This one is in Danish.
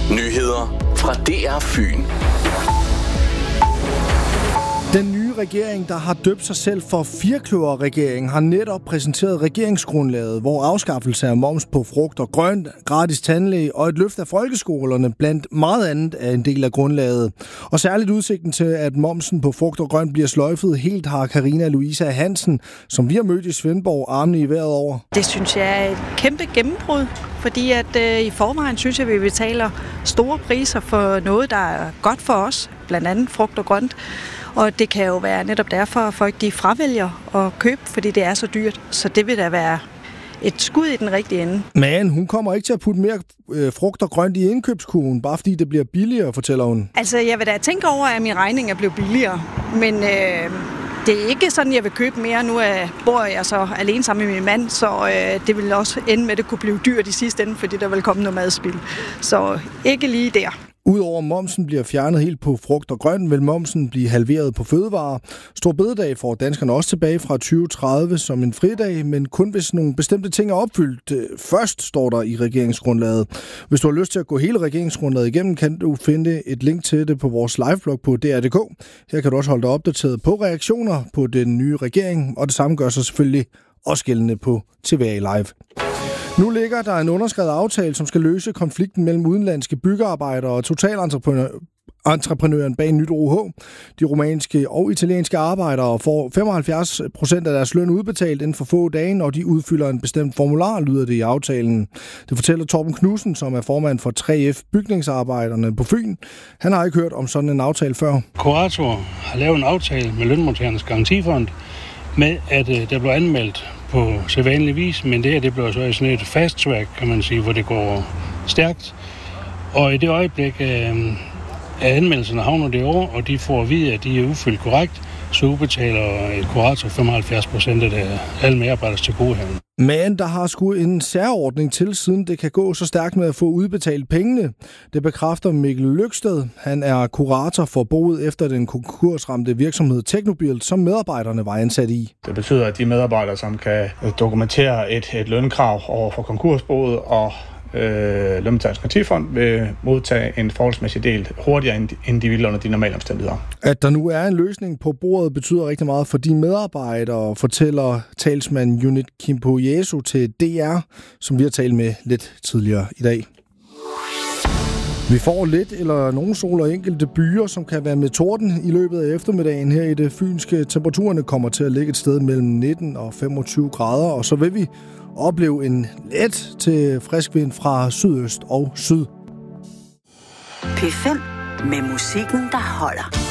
Nyheder fra DR Fyn. Den nye regering, der har døbt sig selv for firkløverregeringen, har netop præsenteret regeringsgrundlaget, hvor afskaffelse af moms på frugt og grønt, gratis tandlæge og et løft af folkeskolerne blandt meget andet er en del af grundlaget. Og særligt udsigten til, at momsen på frugt og grønt bliver sløjfet helt, har Carina Louisa Hansen, som vi har mødt i Svendborg, armene i vejret over. Det synes jeg er et kæmpe gennembrud, fordi at i forvejen synes jeg, at vi betaler store priser for noget, der er godt for os, blandt andet frugt og grønt. Og det kan jo være netop derfor, at folk de fravælger at købe, fordi det er så dyrt. Så det vil da være et skud i den rigtige ende. Men hun kommer ikke til at putte mere frugt og grønt i indkøbskurven, bare fordi det bliver billigere, fortæller hun. Altså, jeg vil da tænke over, at min regning er blevet billigere. Men det er ikke sådan, jeg vil købe mere. Nu bor jeg så alene sammen med min mand, så det vil også ende med, at det kunne blive dyrt i sidste ende, fordi der vil komme noget madspild. Så ikke lige der. Udover momsen bliver fjernet helt på frugt og grønt, vil momsen blive halveret på fødevarer. Stor bededag får danskerne også tilbage fra 2030 som en fridag, men kun hvis nogle bestemte ting er opfyldt. Først står der i regeringsgrundlaget. Hvis du har lyst til at gå hele regeringsgrundlaget igennem, kan du finde et link til det på vores liveblog på DR.dk. Her kan du også holde dig opdateret på reaktioner på den nye regering, og det samme gør sig selvfølgelig også gældende på TVA Live. Nu ligger der en underskrevet aftale, som skal løse konflikten mellem udenlandske byggearbejdere og totalentreprenøren bag Nyt OH. De rumænske og italienske arbejdere får 75% af deres løn udbetalt inden for få dage, når de udfylder en bestemt formular, lyder det i aftalen. Det fortæller Torben Knudsen, som er formand for 3F Bygningsarbejderne på Fyn. Han har ikke hørt om sådan en aftale før. Kurator har lavet en aftale med Lønmodtagernes Garantifond med, at der blev anmeldt på sædvanlig vis, men det her det bliver så i sådan et fast track, kan man sige, hvor det går stærkt. Og i det øjeblik af anmeldelserne havner det over, og de får at vide, at de er udfyldt korrekt, så udbetaler et kurator 75% af det, alle medarbejders til gode her. Men der har sgu en særordning til, siden det kan gå så stærkt med at få udbetalt pengene. Det bekræfter Mikkel Lyksted. Han er kurator for boet efter den konkursramte virksomhed Teknobilt, som medarbejderne var ansat i. Det betyder, at de medarbejdere, som kan dokumentere et lønkrav over for konkursboet og Lønmodtagernes Garantifond vil modtage en forholdsmæssig del hurtigere, end de ville under de normale omstændigheder. At der nu er en løsning på bordet betyder rigtig meget for de medarbejdere, fortæller talsmand Unit Kimpo-Jesu til DR, som vi har talt med lidt tidligere i dag. Vi får lidt eller nogen sol og enkelte byer, som kan være med torden i løbet af eftermiddagen her i det fynske. Temperaturerne kommer til at ligge et sted mellem 19 og 25 grader, og så vil vi opleve en let til frisk vind fra sydøst og syd. P5 med musikken, der holder.